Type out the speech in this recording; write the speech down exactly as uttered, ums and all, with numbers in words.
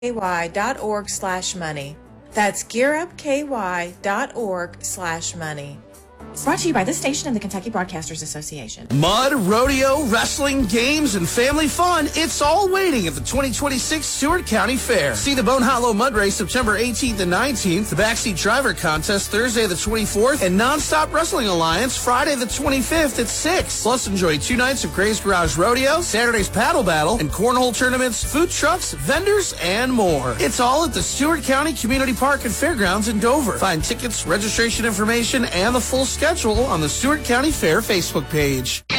gearupky.org slash money. That's gearupky.org slash money. Brought to you by this station and the Kentucky Broadcasters Association. Mud, rodeo, wrestling, games, and family fun. It's all waiting at the twenty twenty-six Stewart County Fair. See the Bone Hollow Mud Race September eighteenth and nineteenth, the Backseat Driver Contest Thursday the twenty-fourth, and Nonstop Wrestling Alliance Friday the twenty-fifth at six. Plus enjoy two nights of Gray's Garage Rodeo, Saturday's Paddle Battle, and cornhole tournaments, food trucks, vendors, and more. It's all at the Stewart County Community Park and Fairgrounds in Dover. Find tickets, registration information, and the full schedule on the Stewart County Fair Facebook page.